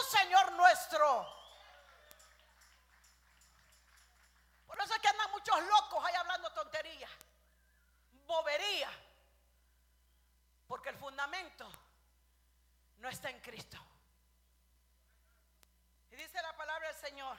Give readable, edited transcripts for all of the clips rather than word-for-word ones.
Señor nuestro. Por eso es que andan muchos locos ahí hablando tonterías, bobería, porque el fundamento no está en Cristo. Y dice la palabra del Señor,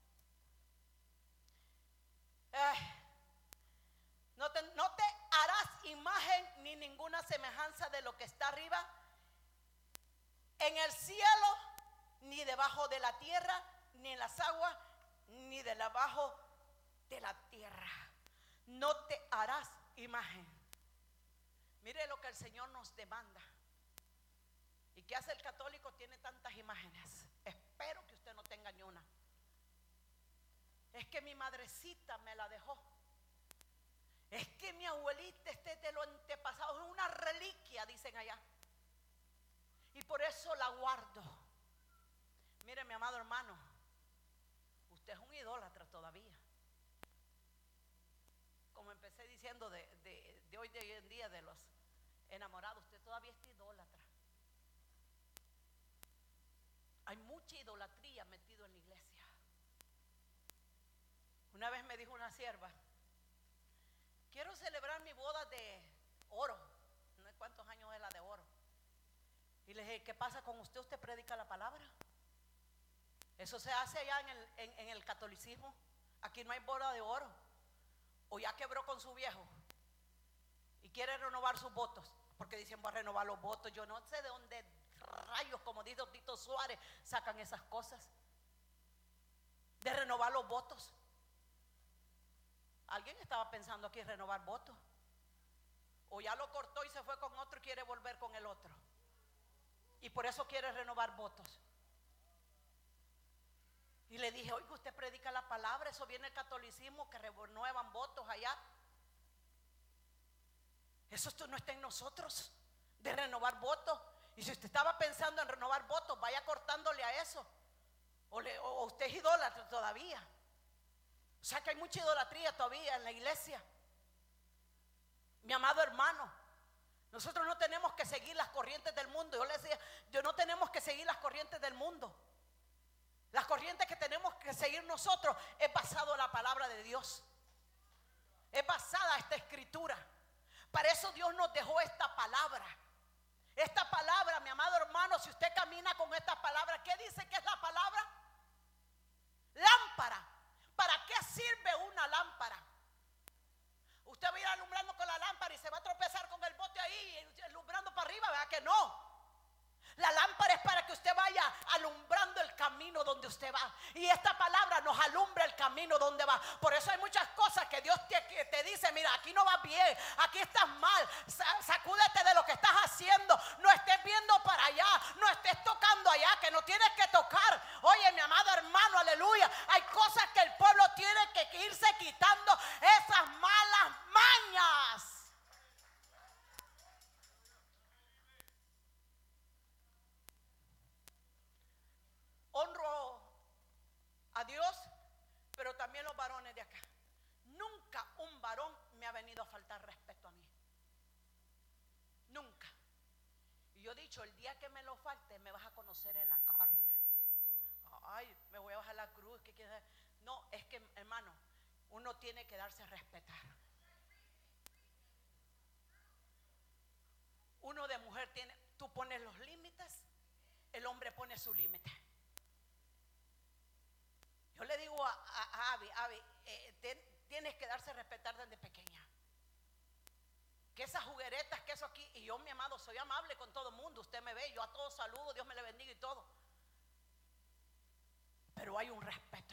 no te harás imagen ni ninguna semejanza de lo que está arriba en el cielo, ni debajo de la tierra, ni en las aguas, ni de debajo de la tierra. No te harás imagen. Mire lo que el Señor nos demanda. ¿Y qué hace el católico? Tiene tantas imágenes. Espero que usted no tenga ni una. Es que mi madrecita me la dejó. Es que mi abuelita, de lo antepasado, es una reliquia, dicen allá. Y por eso la guardo. Mire, mi amado hermano, usted es un idólatra todavía. Como empecé diciendo de hoy en día de los enamorados, usted todavía es idólatra. Hay mucha idolatría metido en la iglesia. Una vez me dijo una sierva, quiero celebrar mi boda de oro. No sé cuántos años es la de oro. Y le dije, ¿qué pasa con usted? ¿Usted predica la palabra? Eso se hace allá en el catolicismo. Aquí no hay boda de oro. O ya quebró con su viejo y quiere renovar sus votos, porque dicen, voy a renovar los votos. Yo no sé de dónde rayos, como dice Tito Suárez, sacan esas cosas de renovar los votos. ¿Alguien estaba pensando aquí en renovar votos? O ya lo cortó y se fue con otro y quiere volver con el otro, y por eso quiere renovar votos. Y le dije, oiga, usted predica la palabra, eso viene el catolicismo, que renuevan votos allá. Eso no está en nosotros, de renovar votos. Y si usted estaba pensando en renovar votos, vaya cortándole a eso. O usted es idólatra todavía. O sea que hay mucha idolatría todavía en la iglesia. Mi amado hermano, nosotros no tenemos que seguir las corrientes del mundo. Yo le decía, no tenemos que seguir las corrientes del mundo. Las corrientes que tenemos que seguir nosotros es basado en la palabra de Dios. Es basada esta escritura. Para eso Dios nos dejó esta palabra. Esta palabra, mi amado hermano, si usted camina con esta palabra, ¿qué dice que es la palabra? Lámpara. ¿Para qué sirve una lámpara? Usted va a ir alumbrando con la lámpara y se va a tropezar con el bote ahí, alumbrando para arriba, ¿verdad que no? La lámpara es para que usted vaya alumbrando el camino donde usted va. Y esta palabra nos alumbra el camino donde va. Por eso hay muchas cosas que Dios te dice, mira, aquí no vas bien, aquí estás mal, sacúdete de lo que estás haciendo, no estés viendo para allá, no estés tocando allá, que no tienes que tocar. Oye, mi amado hermano, aleluya, hay cosas que el pueblo tiene que irse quitando, esas malas mañas. Honro a Dios, pero también los varones de acá. Nunca un varón me ha venido a faltar respeto a mí. Nunca. Y yo he dicho, el día que me lo falte, me vas a conocer en la carne. Ay, me voy a bajar la cruz. No, es que, hermano, uno tiene que darse a respetar. Uno de mujer tiene, tú pones los límites, el hombre pone su límite. Yo le digo a Abby, tienes que darse a respetar desde pequeña. Que esas jugueretas, que eso aquí, y yo, mi amado, soy amable con todo el mundo. Usted me ve, yo a todos saludo, Dios me le bendiga y todo. Pero hay un respeto.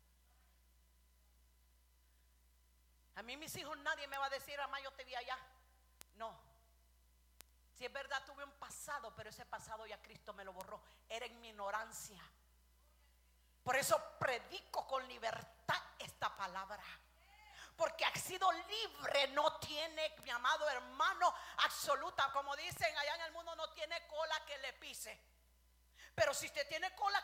A mí mis hijos nadie me va a decir, mamá, yo te vi allá. No. Si es verdad, tuve un pasado, pero ese pasado ya Cristo me lo borró. Era en mi ignorancia. Por eso predico con libertad esta palabra. Porque ha sido libre, no tiene, mi amado hermano, absoluta. Como dicen allá en el mundo, no tiene cola que le pise. Pero si usted tiene cola